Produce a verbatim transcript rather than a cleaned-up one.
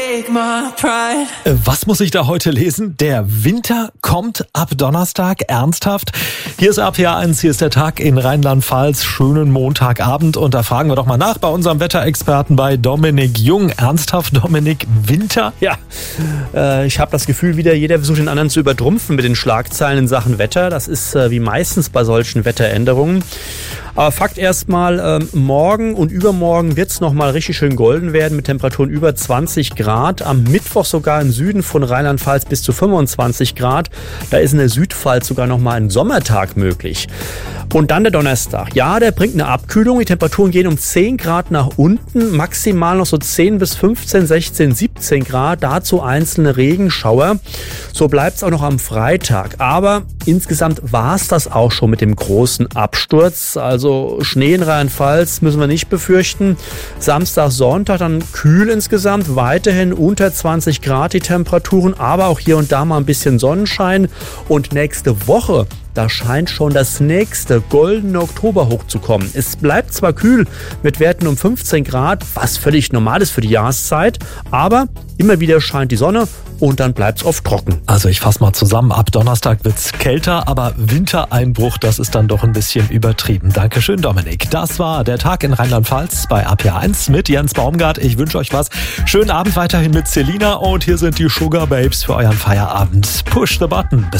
Was muss ich da heute lesen? Der Winter kommt ab Donnerstag, ernsthaft? Hier ist A P A eins, hier ist der Tag in Rheinland-Pfalz. Schönen Montagabend und da fragen wir doch mal nach bei unserem Wetterexperten, bei Dominik Jung. Ernsthaft, Dominik, Winter? Ja, äh, ich habe das Gefühl wieder, jeder versucht den anderen zu übertrumpfen mit den Schlagzeilen in Sachen Wetter. Das ist äh, wie meistens bei solchen Wetteränderungen. Aber Fakt erstmal, ähm, morgen und übermorgen wird es nochmal richtig schön golden werden mit Temperaturen über zwanzig Grad. Am Mittwoch sogar im Süden von Rheinland-Pfalz bis zu fünfundzwanzig Grad. Da ist in der Südpfalz sogar nochmal ein Sommertag möglich. Und dann der Donnerstag. Ja, der bringt eine Abkühlung. Die Temperaturen gehen um zehn Grad nach unten. Maximal noch so zehn bis fünfzehn, sechzehn, siebzehn Grad. Dazu einzelne Regenschauer. So bleibt es auch noch am Freitag. Aber insgesamt war es das auch schon mit dem großen Absturz. Also Schnee in Rheinland-Pfalz müssen wir nicht befürchten. Samstag, Sonntag dann kühl insgesamt. Weiterhin unter zwanzig Grad die Temperaturen. Aber auch hier und da mal ein bisschen Sonnenschein. Und nächste Woche, da scheint schon das nächste goldene Oktober hochzukommen. Es bleibt zwar kühl mit Werten um fünfzehn Grad, was völlig normal ist für die Jahreszeit, aber immer wieder scheint die Sonne und dann bleibt es oft trocken. Also ich fasse mal zusammen, ab Donnerstag wird es kälter, aber Wintereinbruch, das ist dann doch ein bisschen übertrieben. Dankeschön, Dominik. Das war der Tag in Rheinland-Pfalz bei A P A eins mit Jens Baumgart. Ich wünsche euch was. Schönen Abend weiterhin mit Selina und hier sind die Sugar Babes für euren Feierabend. Push the button. Bis